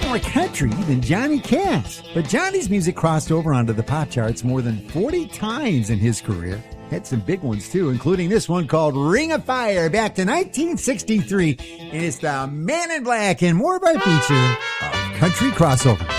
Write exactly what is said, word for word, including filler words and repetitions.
more country than Johnny Cash. But Johnny's music crossed over onto the pop charts more than forty times in his career. Had some big ones, too, including this one called Ring of Fire back to nineteen sixty-three. And it's the Man in Black and more of our feature of Country Crossover.